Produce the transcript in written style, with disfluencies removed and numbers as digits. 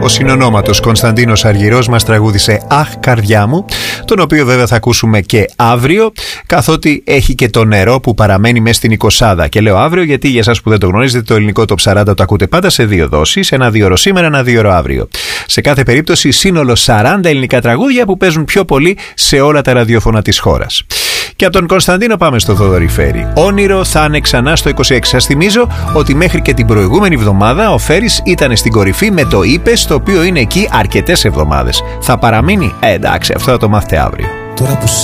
συνονόματος Κωνσταντίνος Αργυρός μας τραγούδισε «Αχ καρδιά μου», τον οποίο βέβαια θα ακούσουμε και αύριο, καθότι έχει και το νερό που παραμένει μέσα στην 20. Και λέω αύριο γιατί για εσάς που δεν το γνωρίζετε, το ελληνικό Top 40 το ακούτε πάντα σε 2 δόσεις, ένα 2ωρο σήμερα, ένα 2ωρο αύριο. Σε κάθε περίπτωση σύνολο 40 ελληνικά τραγούδια που παίζουν πιο πολύ σε όλα τα ραδιόφωνα της χώρας. Και από τον Κωνσταντίνο πάμε στο Θοδωρή Φέρη. Όνειρο θα είναι ξανά στο 26. Σας θυμίζω ότι μέχρι και την προηγούμενη εβδομάδα ο Φέρης ήταν στην κορυφή με το «Είπες», το οποίο είναι εκεί αρκετές εβδομάδες. Θα παραμείνει? Εντάξει, αυτό θα το μάθετε αύριο.